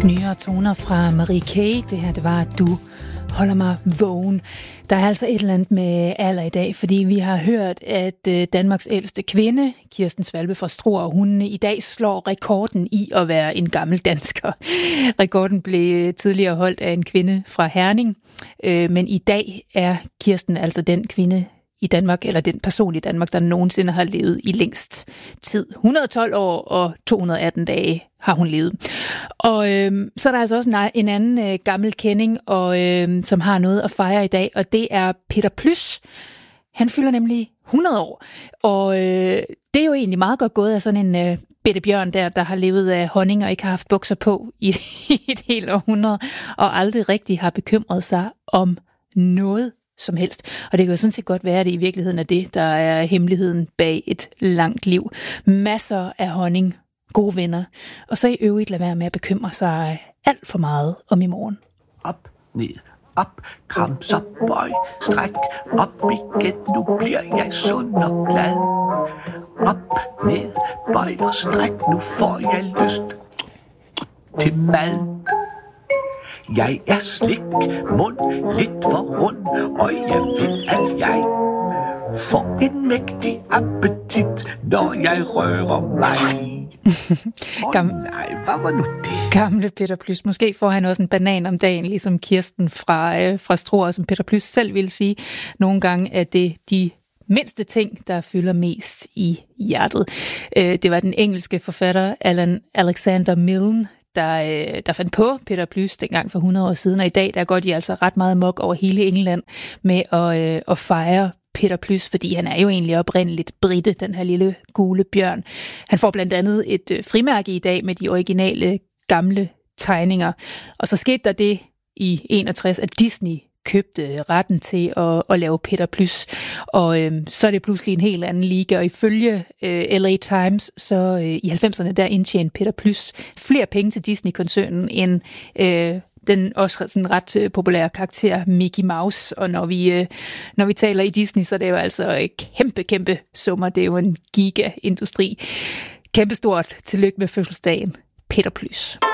Nyere toner fra Marie K. Det her, det var Du holder mig vågen. Der er altså et eller andet med alder i dag, fordi vi har hørt, at Danmarks ældste kvinde, Kirsten Svalbe fra Struer, hun i dag slår rekorden i at være en gammel dansker. Rekorden blev tidligere holdt af en kvinde fra Herning, men i dag er Kirsten altså den kvinde i Danmark, eller den person i Danmark, der nogensinde har levet i længst tid. 112 år og 218 dage har hun levet. Og så er der altså også en anden gammel kending, og, som har noget at fejre i dag, og det er Peter Plys. Han fylder nemlig 100 år, og det er jo egentlig meget godt gået af sådan en bitte bjørn der har levet af honning og ikke har haft bukser på i et helt århundrede, og aldrig rigtig har bekymret sig om noget som helst. Og det kan jo sådan set godt være, at det i virkeligheden er det, der er hemmeligheden bag et langt liv. Masser af honning, gode venner, og så i øvrigt lade være med at bekymre sig alt for meget om i morgen. Op, ned, op, kram, så bøj, stræk, op igen, nu bliver jeg sund og glad. Op, ned, bøj og stræk, nu får jeg lyst til mad. Jeg er slik, mund lidt for rund, og jeg ved, at jeg får en mægtig appetit, når jeg rører mig. Nej, hvad var nu det? Gamle Peter Plys. Måske får han også en banan om dagen, ligesom Kirsten fra Struer, som Peter Plys selv ville sige. Nogle gange er det de mindste ting, der fylder mest i hjertet. Det var den engelske forfatter Alexander Milne, der fandt på Peter Plys dengang for 100 år siden, og i dag der går de altså ret meget mok over hele England med at fejre Peter Plys, fordi han er jo egentlig oprindeligt brite, den her lille gule bjørn. Han får blandt andet et frimærke i dag med de originale gamle tegninger, og så skete der det i 61, at Disney købte retten til at lave Peter Plys, og så er det pludselig en helt anden liga, og ifølge LA Times, så i 90'erne, der indtjente Peter Plys flere penge til Disney-koncernen end den også sådan ret populære karakter Mickey Mouse, og når vi taler i Disney, så er det jo altså kæmpe summer, det er jo en giga-industri. Kæmpestort tillykke med fødselsdagen, Peter Plys.